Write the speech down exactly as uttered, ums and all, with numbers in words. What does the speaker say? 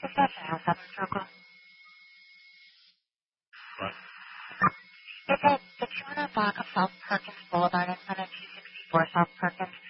Is that now Southern Circle? What? Is it the two oh five of South Perkins Boulevard in front of two sixty-four South Perkins?